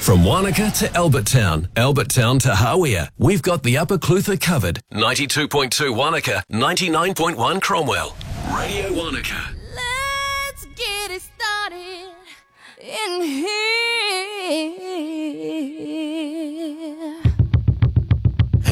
From Wanaka to Albert Town to Hawea, we've got the Upper Clutha covered. 92.2 Wanaka, 99.1 Cromwell. Radio Wanaka. Let's get it started in here.